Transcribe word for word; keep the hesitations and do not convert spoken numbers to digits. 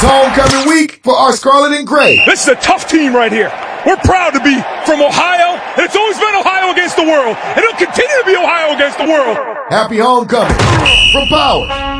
It's homecoming week for our Scarlet and Gray. This is a tough team right here. We're proud to be from Ohio, and it's always been Ohio against the world, and it'll continue to be Ohio against the world. Happy homecoming from Power.